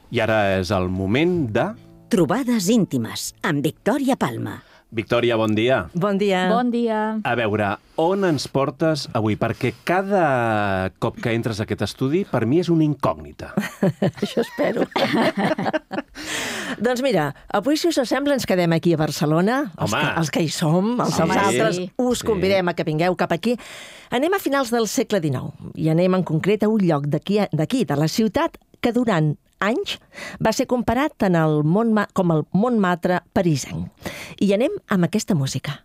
I ara és el moment de... Trobades íntimes, amb Victòria Palma. Victòria, bon dia. Bon dia. Bon dia. A veure, on ens portes avui? Perquè cada cop que entres a aquest estudi, per mi és una incògnita. Això espero. Doncs mira, avui, si us sembla, ens quedem aquí a Barcelona. Els que hi som, els altres, us convidem a que vingueu cap aquí. Anem a finals del segle XIX i anem en concret a un lloc d'aquí, de la ciutat, que durant anys va ser comparat com el Montmartre parisenc. I anem amb aquesta música.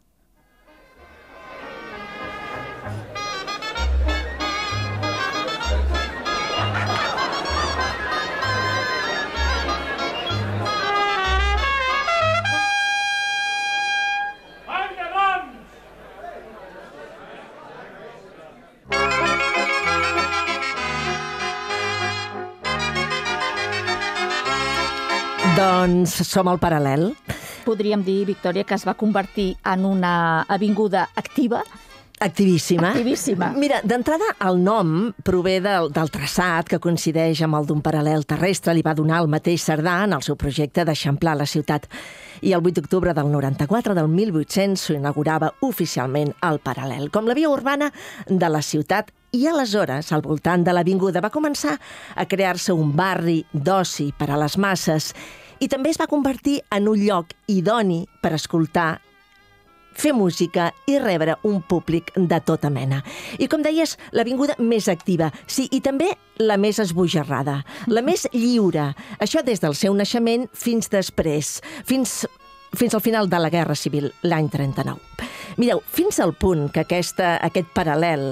Doncs som al Paral·lel. Podríem dir, Victòria, que es va convertir en una avinguda activa. Activíssima. Activíssima. Mira, d'entrada, el nom prové del traçat que coincideix amb el d'un paral·lel terrestre. Li va donar el mateix Cerdà en el seu projecte d'eixamplar la ciutat. I el 8 d'octubre del 94, del 1800, s'inaugurava oficialment el Paral·lel, com la via urbana de la ciutat. I aleshores, al voltant de l'avinguda, va començar a crear-se un barri d'oci per a les masses i també es va convertir en un lloc idoni per escoltar, fer música i rebre un públic de tota mena. I com deies, l'avinguda més activa, sí, i també la més esbojarrada, la més lliure. Això des del seu naixement fins després, fins al final de la Guerra Civil, l'any 39. Mireu, fins al punt que aquest paral·lel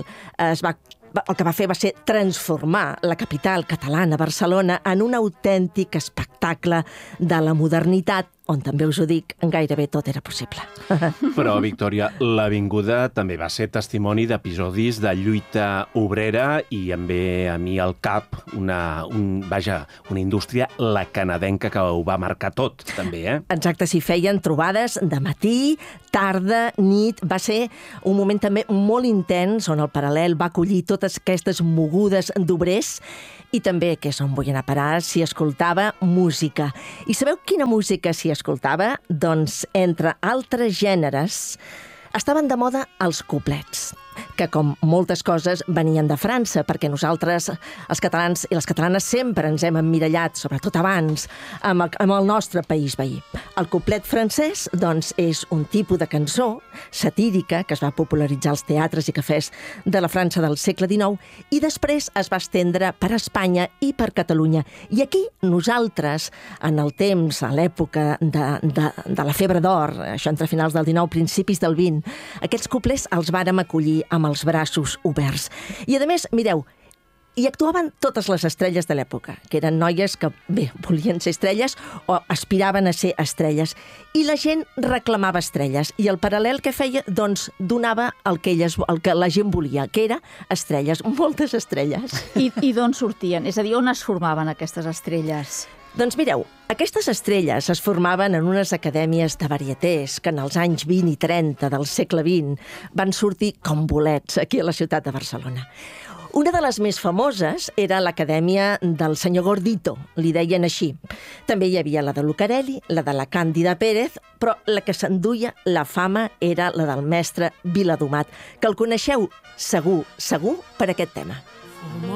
el que va fer va ser transformar la capital catalana, Barcelona, en un autèntic espectacle de la modernitat, on també us ho dic, gairebé tot era possible. Però, Victòria, l'avinguda també va ser testimoni d'episodis de lluita obrera i em ve a mi al cap una indústria, la canadenca, que ho va marcar tot, també, eh? Exacte, s'hi feien trobades de matí, tarda, nit. Va ser un moment també molt intens on el Paral·lel va acollir totes aquestes mogudes d'obrers i també, que és on vull anar a parar, s'hi escoltava música. I sabeu quina música s'hi escoltava? Doncs, entre altres gèneres, estaven de moda els couplets, que, com moltes coses, venien de França, perquè nosaltres, els catalans i les catalanes, sempre ens hem emmirallat, sobretot abans, amb el nostre país veí. El couplet francès, doncs, és un tipus de cançó satírica que es va popularitzar als teatres i cafès de la França del segle XIX i després es va estendre per Espanya i per Catalunya. I aquí nosaltres, en el temps, a l'època de la febre d'or, això entre finals del XIX, principis del XX, aquests couplets els vàrem acollir amb els braços oberts. I, a més, mireu, hi actuaven totes les estrelles de l'època, que eren noies que, bé, volien ser estrelles o aspiraven a ser estrelles. I la gent reclamava estrelles. I el Paral·lel que feia, doncs, donava el que la gent volia, que era estrelles, moltes estrelles. I d'on sortien? És a dir, on es formaven aquestes estrelles? Doncs mireu, aquestes estrelles es formaven en unes acadèmies de varietés que en els anys 20 i 30 del segle XX van sortir com bolets aquí a la ciutat de Barcelona. Una de les més famoses era l'acadèmia del senyor Gordito, li deien així. També hi havia la de Lucarelli, la de la Càndida Pérez, però la que s'enduia la fama era la del mestre Viladomat, que el coneixeu segur per aquest tema.